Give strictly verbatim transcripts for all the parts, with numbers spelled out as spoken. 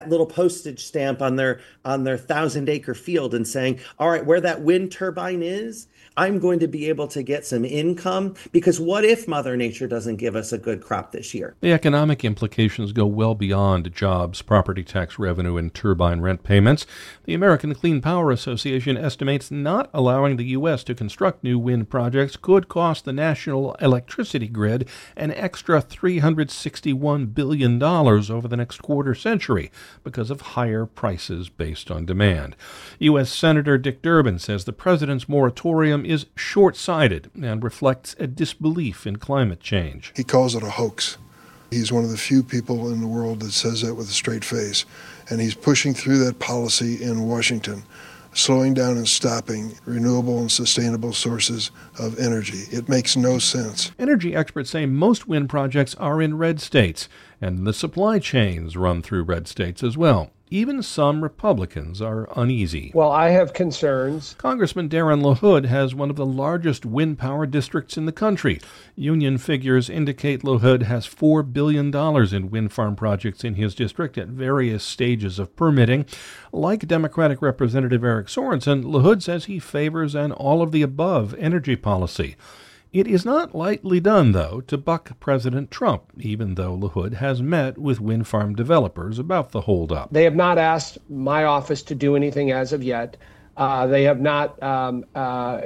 little postage stamp on their on their thousand acre field and saying, all right, where that wind turbine is, I'm going to be able to get some income, because what if Mother Nature doesn't give us a good crop this year? The economic implications go well beyond jobs, property tax revenue, and turbine rent payments. The American Clean Power Association estimates not allowing the U S to construct new wind projects could cost the national electricity grid an extra three hundred sixty-one billion dollars over the next quarter century because of higher prices based on demand. U S. Senator Dick Durbin says the president's moratorium is short-sighted and reflects a disbelief in climate change. He calls it a hoax. He's one of the few people in the world that says that with a straight face, and he's pushing through that policy in Washington, slowing down and stopping renewable and sustainable sources of energy. It makes no sense. Energy experts say most wind projects are in red states, and the supply chains run through red states as well. Even some Republicans are uneasy. Well, I have concerns. Congressman Darren LaHood has one of the largest wind power districts in the country. Union figures indicate LaHood has four billion dollars in wind farm projects in his district at various stages of permitting. Like Democratic Representative Eric Sorensen, LaHood says he favors an all-of-the-above energy policy. It is not lightly done, though, to buck President Trump, even though LaHood has met with wind farm developers about the holdup. They have not asked my office to do anything as of yet. Uh, they have not um, uh,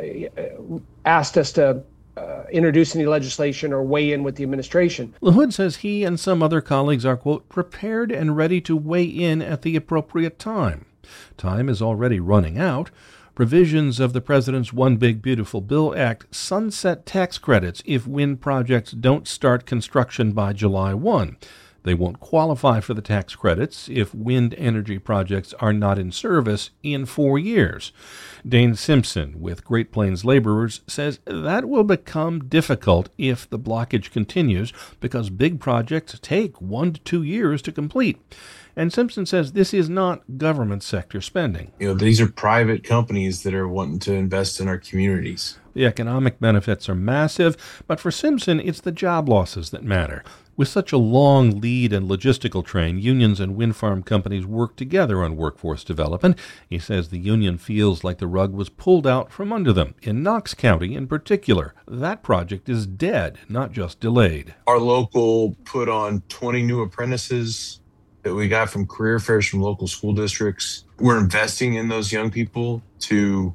asked us to uh, introduce any legislation or weigh in with the administration. LaHood says he and some other colleagues are, quote, prepared and ready to weigh in at the appropriate time. Time is already running out. Provisions of the President's One Big Beautiful Bill Act sunset tax credits if wind projects don't start construction by July first. They won't qualify for the tax credits if wind energy projects are not in service in four years. Dane Simpson with Great Plains Laborers says that will become difficult if the blockage continues because big projects take one to two years to complete. And Simpson says this is not government sector spending. You know, these are private companies that are wanting to invest in our communities. The economic benefits are massive, but for Simpson, it's the job losses that matter. With such a long lead and logistical train, unions and wind farm companies work together on workforce development. He says the union feels like the rug was pulled out from under them. In Knox County in particular, that project is dead, not just delayed. Our local put on twenty new apprentices that we got from career fairs from local school districts. We're investing in those young people to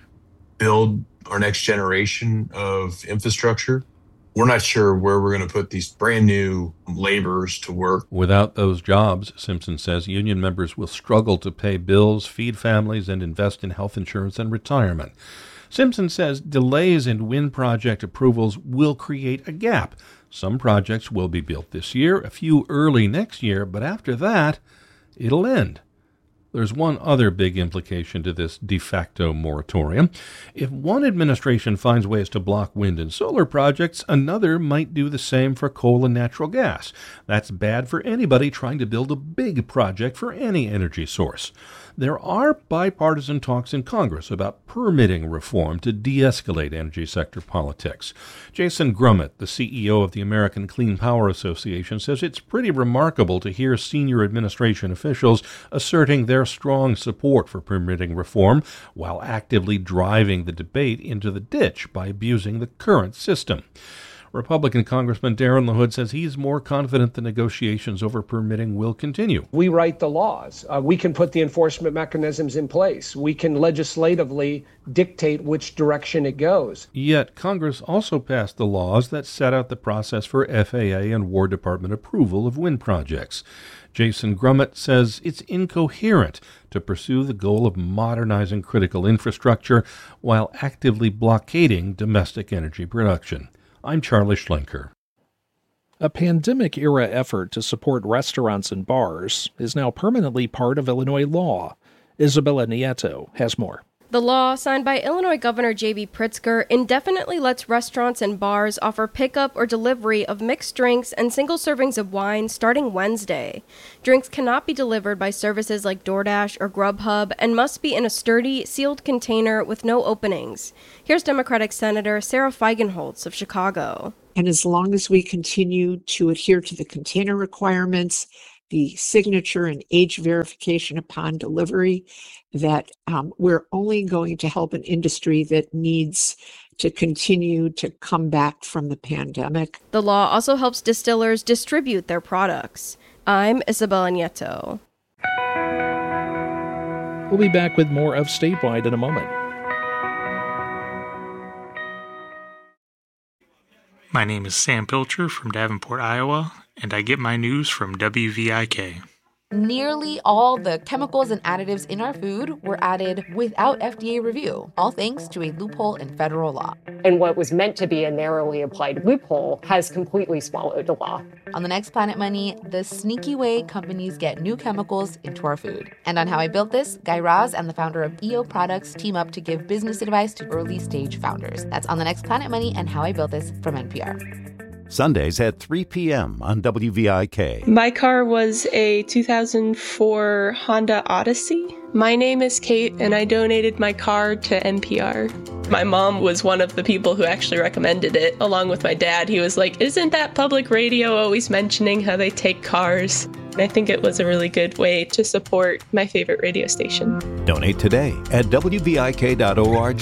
build our next generation of infrastructure. We're not sure where we're going to put these brand new laborers to work. Without those jobs, Simpson says, union members will struggle to pay bills, feed families, and invest in health insurance and retirement. Simpson says delays in wind project approvals will create a gap. Some projects will be built this year, a few early next year, but after that, it'll end. There's one other big implication to this de facto moratorium. If one administration finds ways to block wind and solar projects, another might do the same for coal and natural gas. That's bad for anybody trying to build a big project for any energy source. There are bipartisan talks in Congress about permitting reform to de-escalate energy sector politics. Jason Grummett, the C E O of the American Clean Power Association, says it's pretty remarkable to hear senior administration officials asserting their strong support for permitting reform while actively driving the debate into the ditch by abusing the current system. Republican Congressman Darren LaHood says he's more confident the negotiations over permitting will continue. We write the laws. Uh, we can put the enforcement mechanisms in place. We can legislatively dictate which direction it goes. Yet Congress also passed the laws that set out the process for F A A and War Department approval of wind projects. Jason Grummett says it's incoherent to pursue the goal of modernizing critical infrastructure while actively blockading domestic energy production. I'm Charlie Schlenker. A pandemic-era effort to support restaurants and bars is now permanently part of Illinois law. Isabella Nieto has more. The law, signed by Illinois Governor J B Pritzker, indefinitely lets restaurants and bars offer pickup or delivery of mixed drinks and single servings of wine starting Wednesday. Drinks cannot be delivered by services like DoorDash or Grubhub and must be in a sturdy, sealed container with no openings. Here's Democratic Senator Sarah Feigenholtz of Chicago. And as long as we continue to adhere to the container requirements the signature and age verification upon delivery, that um, we're only going to help an industry that needs to continue to come back from the pandemic. The law also helps distillers distribute their products. I'm Isabella Nieto. We'll be back with more of Statewide in a moment. My name is Sam Pilcher from Davenport, Iowa, and I get my news from W V I K. Nearly all the chemicals and additives in our food were added without F D A review, all thanks to a loophole in federal law. And what was meant to be a narrowly applied loophole has completely swallowed the law. On the next Planet Money, the sneaky way companies get new chemicals into our food. And on How I Built This, Guy Raz and the founder of E O Products team up to give business advice to early-stage founders. That's on the next Planet Money and How I Built This from N P R. Sundays at three p.m. on W V I K. My car was a two thousand four Honda Odyssey. My name is Kate, and I donated my car to N P R. My mom was one of the people who actually recommended it, along with my dad. He was like, "Isn't that public radio always mentioning how they take cars?" And I think it was a really good way to support my favorite radio station. Donate today at W V I K dot org.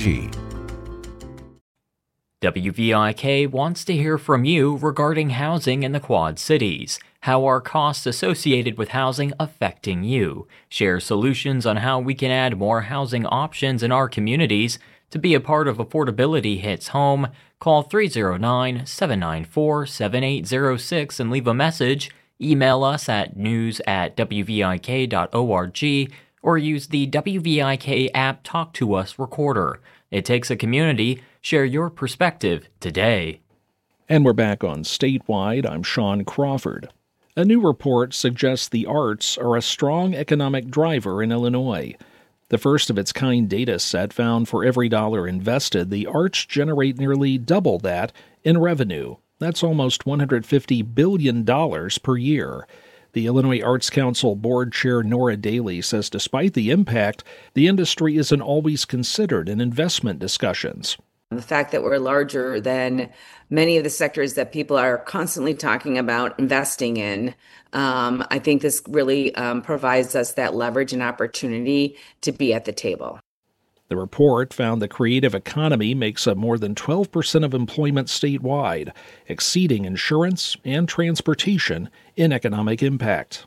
W V I K wants to hear from you regarding housing in the Quad Cities. How are costs associated with housing affecting you? Share solutions on how we can add more housing options in our communities. To be a part of Affordability Hits Home, call three oh nine, seven nine four, seven eight oh six and leave a message. Email us at news at W V I K dot org or use the W V I K app Talk to Us recorder. It takes a community. Share your perspective today. And we're back on Statewide. I'm Sean Crawford. A new report suggests the arts are a strong economic driver in Illinois. The first of its kind data set found for every dollar invested, the arts generate nearly double that in revenue. That's almost one hundred fifty billion dollars per year. The Illinois Arts Council Board Chair Nora Daly says despite the impact, the industry isn't always considered in investment discussions. The fact that we're larger than many of the sectors that people are constantly talking about investing in, um, I think this really um, provides us that leverage and opportunity to be at the table. The report found the creative economy makes up more than twelve percent of employment statewide, exceeding insurance and transportation in economic impact.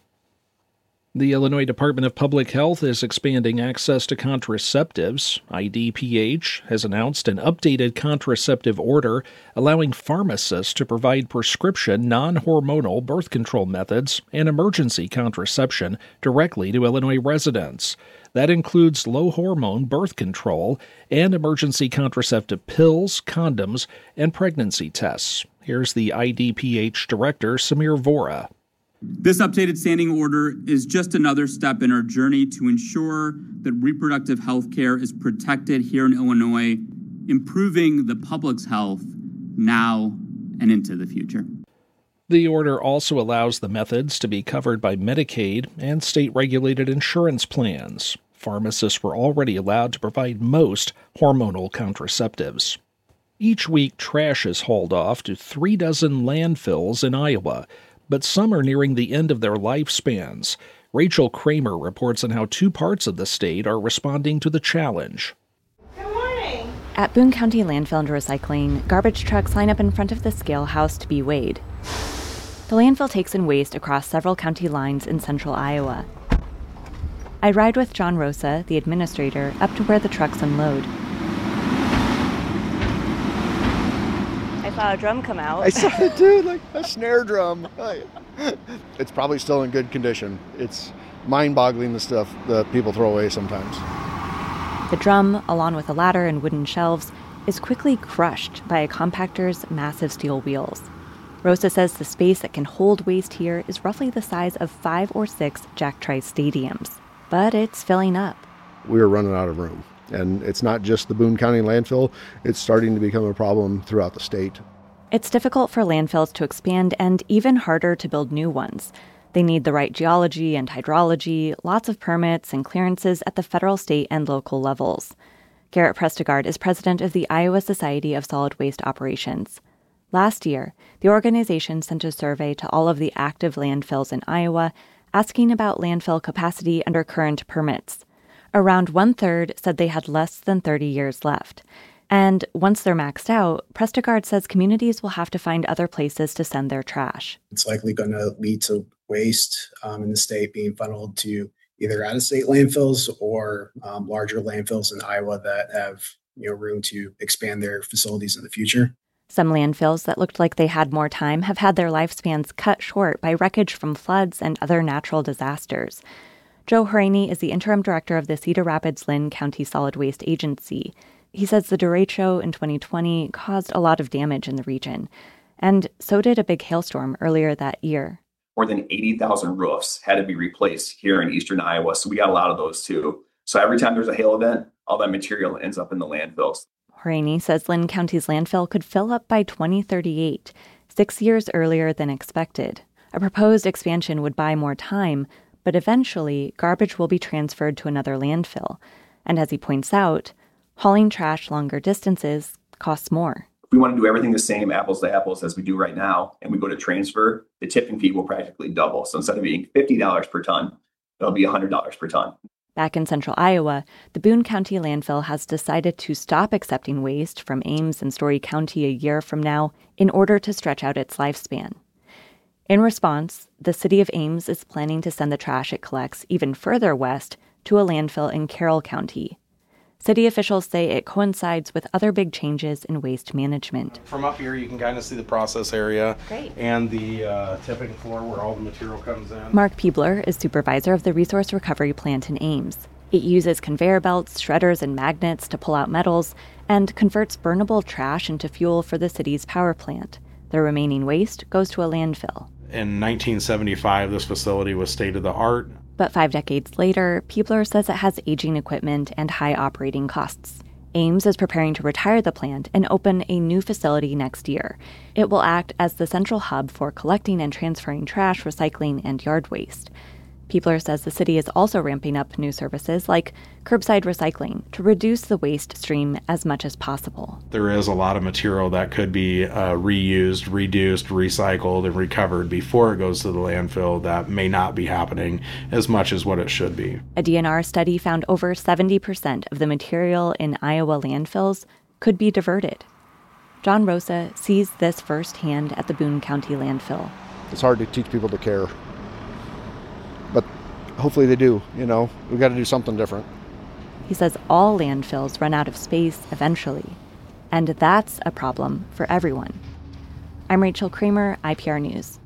The Illinois Department of Public Health is expanding access to contraceptives. I D P H has announced an updated contraceptive order allowing pharmacists to provide prescription non-hormonal birth control methods and emergency contraception directly to Illinois residents. That includes low-hormone birth control and emergency contraceptive pills, condoms, and pregnancy tests. Here's the I D P H director, Samir Vora. This updated standing order is just another step in our journey to ensure that reproductive health care is protected here in Illinois, improving the public's health now and into the future. The order also allows the methods to be covered by Medicaid and state-regulated insurance plans. Pharmacists were already allowed to provide most hormonal contraceptives. Each week, trash is hauled off to three dozen landfills in Iowa, but some are nearing the end of their lifespans. Rachel Kramer reports on how two parts of the state are responding to the challenge. Good morning. At Boone County Landfill and Recycling, garbage trucks line up in front of the scale house to be weighed. The landfill takes in waste across several county lines in central Iowa. I ride with John Rosa, the administrator, up to where the trucks unload. I saw a drum come out. I saw it too, like a snare drum. It's probably still in good condition. It's mind-boggling the stuff that people throw away sometimes. The drum, along with a ladder and wooden shelves, is quickly crushed by a compactor's massive steel wheels. Rosa says the space that can hold waste here is roughly the size of five or six Jack Trice stadiums. But it's filling up. We're running out of room. And it's not just the Boone County landfill. It's starting to become a problem throughout the state. It's difficult for landfills to expand and even harder to build new ones. They need the right geology and hydrology, lots of permits and clearances at the federal, state, and local levels. Garrett Prestegard is president of the Iowa Society of Solid Waste Operations. Last year, the organization sent a survey to all of the active landfills in Iowa, asking about landfill capacity under current permits. Around one-third said they had less than thirty years left. And once they're maxed out, Prestegard says communities will have to find other places to send their trash. It's likely going to lead to waste um, in the state being funneled to either out-of-state landfills or um, larger landfills in Iowa that have, you know, room to expand their facilities in the future. Some landfills that looked like they had more time have had their lifespans cut short by wreckage from floods and other natural disasters. Joe Horaney is the interim director of the Cedar Rapids-Linn County Solid Waste Agency. He says the derecho in twenty twenty caused a lot of damage in the region, and so did a big hailstorm earlier that year. More than eighty thousand roofs had to be replaced here in eastern Iowa, so we got a lot of those too. So every time there's a hail event, all that material ends up in the landfills. Horaney says Linn County's landfill could fill up by twenty thirty-eight, six years earlier than expected. A proposed expansion would buy more time, but eventually garbage will be transferred to another landfill. And as he points out, hauling trash longer distances costs more. If we want to do everything the same, apples to apples, as we do right now, and we go to transfer, the tipping fee will practically double. So instead of being fifty dollars per ton, it'll be one hundred dollars per ton. Back in central Iowa, the Boone County landfill has decided to stop accepting waste from Ames and Story County a year from now in order to stretch out its lifespan. In response, the city of Ames is planning to send the trash it collects even further west to a landfill in Carroll County. City officials say it coincides with other big changes in waste management. From up here, you can kind of see the process area. Great. And the uh, tipping floor where all the material comes in. Mark Peebler is supervisor of the resource recovery plant in Ames. It uses conveyor belts, shredders, and magnets to pull out metals and converts burnable trash into fuel for the city's power plant. The remaining waste goes to a landfill. In nineteen seventy-five, this facility was state-of-the-art. But five decades later, Peebler says it has aging equipment and high operating costs. Ames is preparing to retire the plant and open a new facility next year. It will act as the central hub for collecting and transferring trash, recycling, and yard waste. Peebler says the city is also ramping up new services like curbside recycling to reduce the waste stream as much as possible. There is a lot of material that could be uh, reused, reduced, recycled, and recovered before it goes to the landfill that may not be happening as much as what it should be. A D N R study found over seventy percent of the material in Iowa landfills could be diverted. John Rosa sees this firsthand at the Boone County landfill. It's hard to teach people to care. But hopefully they do, you know. We've got to do something different. He says all landfills run out of space eventually, and that's a problem for everyone. I'm Rachel Kramer, I P R News.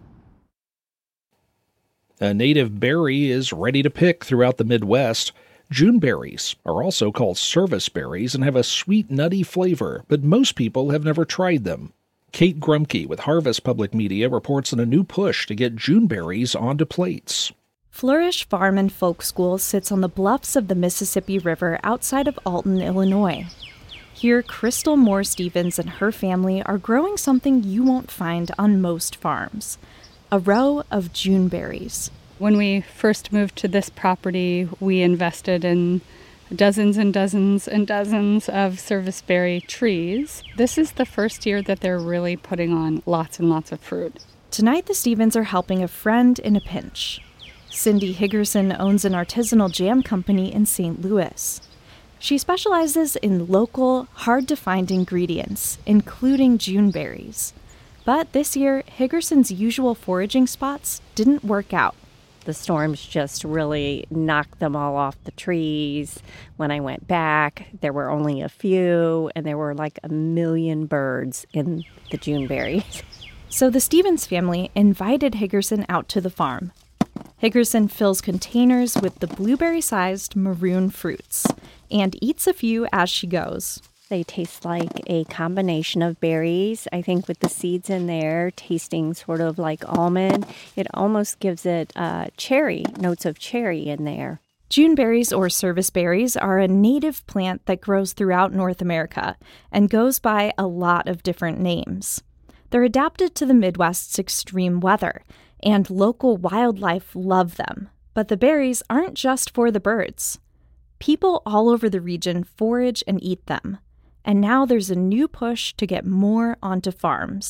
A native berry is ready to pick throughout the Midwest. June berries are also called service berries and have a sweet, nutty flavor, but most people have never tried them. Kate Grumke with Harvest Public Media reports on a new push to get June berries onto plates. Flourish Farm and Folk School sits on the bluffs of the Mississippi River outside of Alton, Illinois. Here, Crystal Moore Stevens and her family are growing something you won't find on most farms, a row of June berries. When we first moved to this property, we invested in dozens and dozens and dozens of serviceberry trees. This is the first year that they're really putting on lots and lots of fruit. Tonight, the Stevens are helping a friend in a pinch. Cindy Higgerson owns an artisanal jam company in Saint Louis. She specializes in local, hard-to-find ingredients, including June berries. But this year, Higgerson's usual foraging spots didn't work out. The storms just really knocked them all off the trees. When I went back, there were only a few, and there were like a million birds in the June berries. So the Stevens family invited Higgerson out to the farm. Higgerson fills containers with the blueberry-sized maroon fruits and eats a few as she goes. They taste like a combination of berries, I think with the seeds in there, tasting sort of like almond. It almost gives it uh, cherry, notes of cherry in there. June berries or service berries are a native plant that grows throughout North America and goes by a lot of different names. They're adapted to the Midwest's extreme weather, and local wildlife love them. But the berries aren't just for the birds. People all over the region forage and eat them. And now there's a new push to get more onto farms.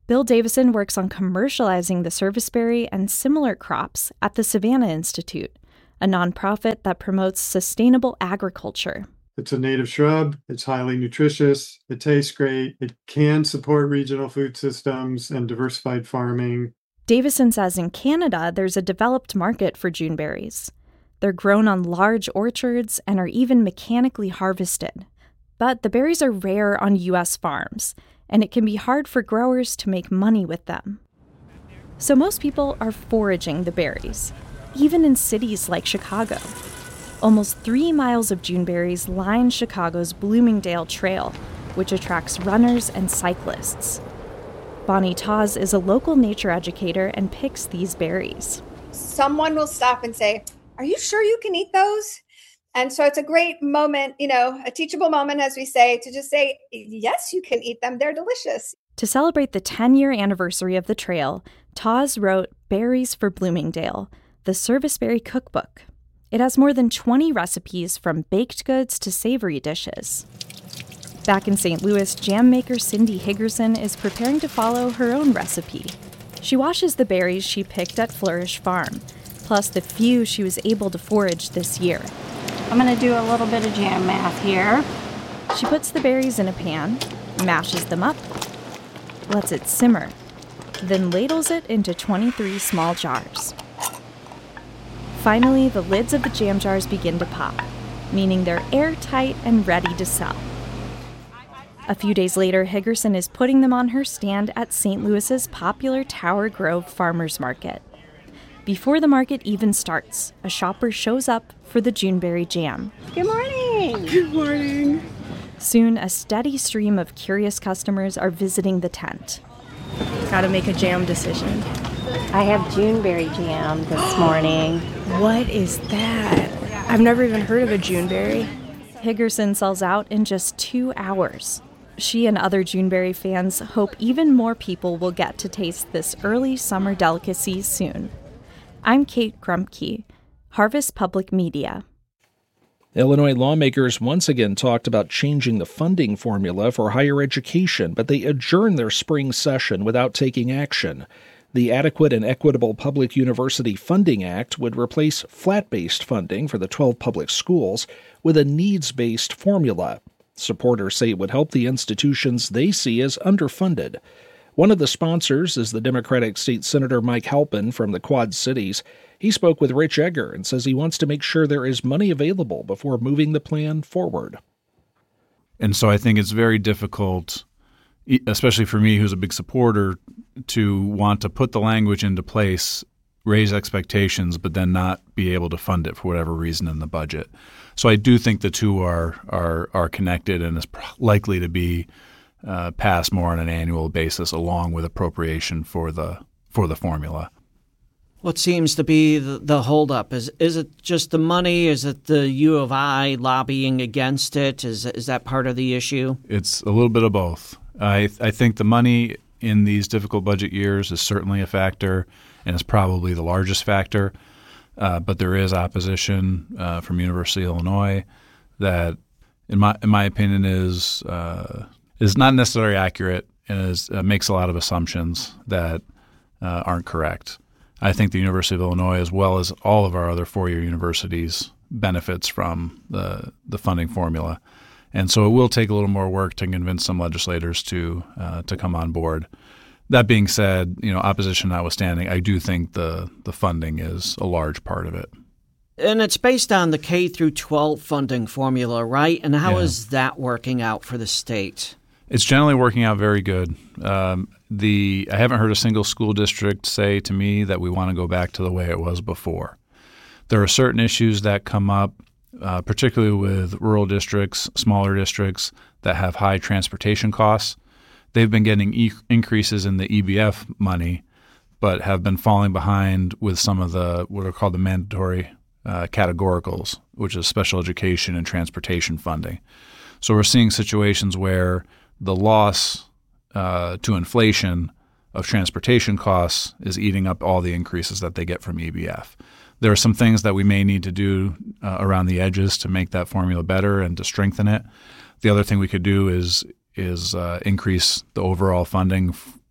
Bill Davison works on commercializing the serviceberry and similar crops at the Savannah Institute, a nonprofit that promotes sustainable agriculture. It's a native shrub. It's highly nutritious. It tastes great. It can support regional food systems and diversified farming. Davison says in Canada, there's a developed market for Juneberries. They're grown on large orchards and are even mechanically harvested. But the berries are rare on U S farms, and it can be hard for growers to make money with them. So most people are foraging the berries, even in cities like Chicago. Almost three miles of Juneberries line Chicago's Bloomingdale Trail, which attracts runners and cyclists. Bonnie Taz is a local nature educator and picks these berries. Someone will stop and say, "Are you sure you can eat those?" And so it's a great moment, you know, a teachable moment, as we say, to just say, yes, you can eat them. They're delicious. To celebrate the ten-year anniversary of the trail, Taz wrote Berries for Bloomingdale, the Serviceberry Cookbook. It has more than twenty recipes from baked goods to savory dishes. Back in Saint Louis, jam maker Cindy Higgerson is preparing to follow her own recipe. She washes the berries she picked at Flourish Farm, plus the few she was able to forage this year. I'm going to do a little bit of jam math here. She puts the berries in a pan, mashes them up, lets it simmer, then ladles it into twenty-three small jars. Finally, the lids of the jam jars begin to pop, meaning they're airtight and ready to sell. A few days later, Higgerson is putting them on her stand at Saint Louis's popular Tower Grove Farmers Market. Before the market even starts, a shopper shows up for the Juneberry jam. Good morning. Good morning. Soon, a steady stream of curious customers are visiting the tent. Gotta make a jam decision. I have Juneberry jam this morning. What is that? I've never even heard of a Juneberry. Higgerson sells out in just two hours. She and other Juneberry fans hope even more people will get to taste this early summer delicacy soon. I'm Kate Grumke, Harvest Public Media. Illinois lawmakers once again talked about changing the funding formula for higher education, but they adjourned their spring session without taking action. The Adequate and Equitable Public University Funding Act would replace flat-based funding for the twelve public schools with a needs-based formula. Supporters say it would help the institutions they see as underfunded. One of the sponsors is the Democratic State Senator Mike Halpin from the Quad Cities. He spoke with Rich Egger and says he wants to make sure there is money available before moving the plan forward. And so I think it's very difficult, especially for me who's a big supporter, to want to put the language into place, raise expectations, but then not be able to fund it for whatever reason in the budget. So I do think the two are are are connected and is likely to be uh, passed more on an annual basis along with appropriation for the for the formula. What seems to be the, the holdup? Is is it just the money? Is it the U of I lobbying against it? Is is that part of the issue? It's a little bit of both. I I think the money in these difficult budget years is certainly a factor and is probably the largest factor. Uh, but there is opposition uh, from University of Illinois that, in my in my opinion, is uh, is not necessarily accurate and is, uh, makes a lot of assumptions that uh, aren't correct. I think the University of Illinois, as well as all of our other four-year universities, benefits from the the funding formula, and so it will take a little more work to convince some legislators to uh, to come on board. That being said, you know, opposition notwithstanding, I do think the the funding is a large part of it. And it's based on the K through twelve funding formula, right? And how yeah. is that working out for the state? It's generally working out very good. Um, the I haven't heard a single school district say to me that we want to go back to the way it was before. There are certain issues that come up, uh, particularly with rural districts, smaller districts that have high transportation costs. They've been getting e- increases in the E B F money, but have been falling behind with some of the what are called the mandatory uh, categoricals, which is special education and transportation funding. So we're seeing situations where the loss uh, to inflation of transportation costs is eating up all the increases that they get from E B F. There are some things that we may need to do uh, around the edges to make that formula better and to strengthen it. The other thing we could do is is uh, increase the overall funding f-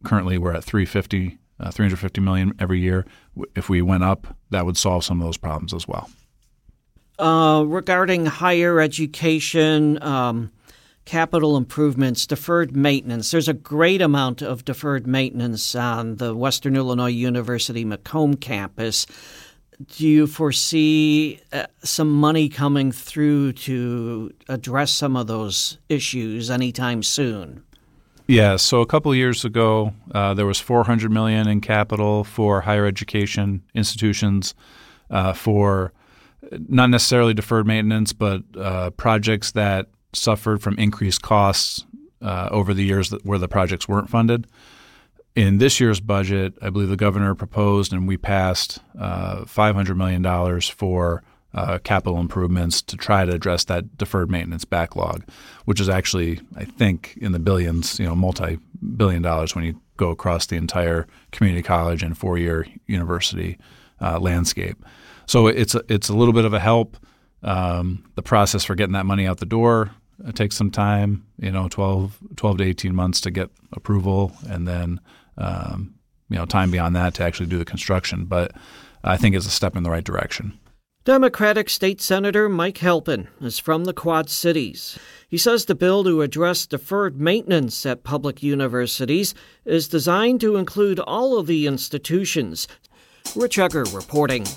Currently, we're at three hundred fifty, uh, three hundred fifty million every year. If we went up, that would solve some of those problems as well. Uh, regarding higher education, um, capital improvements, deferred maintenance, there's a great amount of deferred maintenance on the Western Illinois University Macomb campus. Do you foresee uh, some money coming through to address some of those issues anytime soon? Yeah, so a couple of years ago, uh, there was four hundred million dollars in capital for higher education institutions uh, for not necessarily deferred maintenance, but uh, projects that suffered from increased costs uh, over the years that, where the projects weren't funded. In this year's budget, I believe the governor proposed and we passed uh, five hundred million dollars for uh, capital improvements to try to address that deferred maintenance backlog, which is actually, I think, in the billions, you know, multi-billion dollars when you go across the entire community college and four-year university uh, landscape. So it's a, it's a little bit of a help. Um, the process for getting that money out the door it takes some time, you know, twelve, twelve to eighteen months to get approval, and then um, you know, time beyond that to actually do the construction. But I think it's a step in the right direction. Democratic State Senator Mike Halpin is from the Quad Cities. He says the bill to address deferred maintenance at public universities is designed to include all of the institutions. Rich Egger reporting.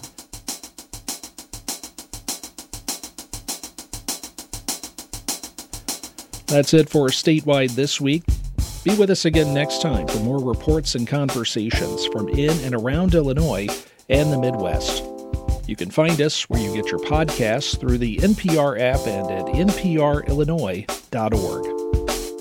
That's it for Statewide this week. Be with us again next time for more reports and conversations from in and around Illinois and the Midwest. You can find us where you get your podcasts through the N P R app and at n p r illinois dot org.